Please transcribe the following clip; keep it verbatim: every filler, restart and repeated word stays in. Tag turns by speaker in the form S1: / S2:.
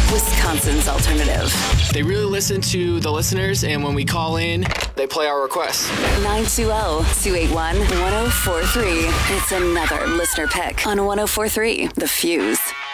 S1: Wisconsin's alternative.
S2: They really listen to the listeners, and when we call in, they play our requests.
S1: nine two zero, two eight one, one zero four three. It's another listener pick on one oh four three The Fuse.